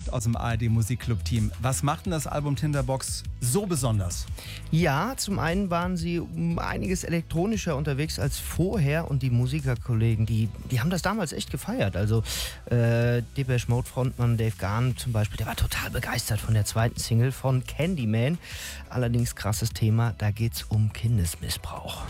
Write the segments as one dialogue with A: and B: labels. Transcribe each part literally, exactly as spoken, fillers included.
A: Gast aus dem A R D Musikclub-Team. Was macht denn das Album Tinderbox so besonders?
B: Ja, zum einen waren sie um einiges elektronischer unterwegs als vorher und die Musikerkollegen, die, die haben das damals echt gefeiert. Also äh, Depeche Mode Frontmann Dave Gahan zum Beispiel, der war total begeistert von der zweiten Single von Candyman. Allerdings krasses Thema, da geht's um Kindesmissbrauch.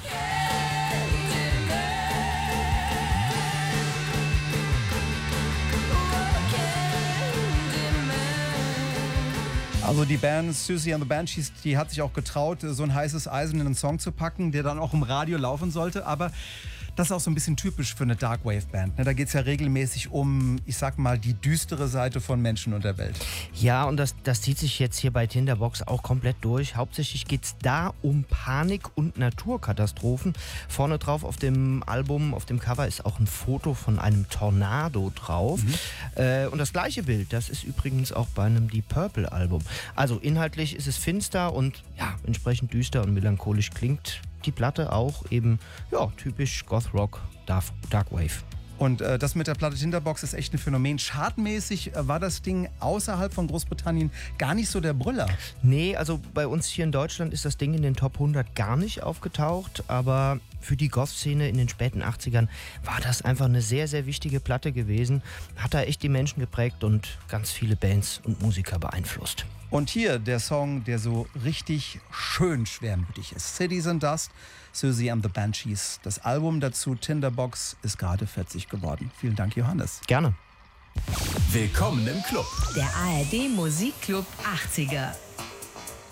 A: Also die Band Siouxsie and the Banshees, die hat sich auch getraut, so ein heißes Eisen in einen Song zu packen, der dann auch im Radio laufen sollte. Aber das ist auch so ein bisschen typisch für eine Darkwave-Band. Da geht es ja regelmäßig um, ich sag mal, die düstere Seite von Menschen und der Welt.
B: Ja, und das, das zieht sich jetzt hier bei Tinderbox auch komplett durch. Hauptsächlich geht es da um Panik und Naturkatastrophen. Vorne drauf auf dem Album, auf dem Cover ist auch ein Foto von einem Tornado drauf. Mhm. Äh, und das gleiche Bild, das ist übrigens auch bei einem Deep Purple Album. Also inhaltlich ist es finster und ja, entsprechend düster und melancholisch klingt die Platte auch eben, ja, typisch Goth-Rock, Darkwave.
A: Und äh, das mit der Platte Tinderbox ist echt ein Phänomen. Chartmäßig äh, war das Ding außerhalb von Großbritannien gar nicht so der Brüller.
B: Nee, also bei uns hier in Deutschland ist das Ding in den Top hundert gar nicht aufgetaucht, aber für die Goth-Szene in den späten achtzigern war das einfach eine sehr, sehr wichtige Platte gewesen. Hat da echt die Menschen geprägt und ganz viele Bands und Musiker beeinflusst.
A: Und hier der Song, der so richtig schön schwermütig ist. Cities and Dust, Siouxsie and the Banshees. Das Album dazu, Tinderbox, ist gerade vierzig geworden. Vielen Dank, Johannes.
B: Gerne.
C: Willkommen im Club.
D: Der A R D Musikclub achtziger.